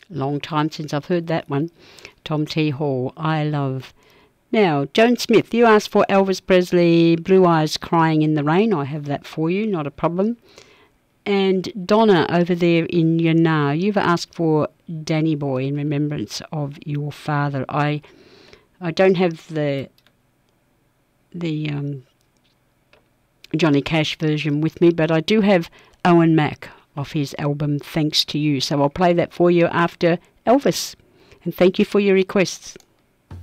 Long time since I've heard that one. Tom T. Hall, I Love. Now, Joan Smith, you asked for Elvis Presley, Blue Eyes Crying in the Rain. I have that for you, not a problem. And Donna over there in Yannar, you've asked for Danny Boy in remembrance of your father. I don't have the Johnny Cash version with me, but I do have Owen Mack off his album Thanks to You. So I'll play that for you after Elvis. And thank you for your requests.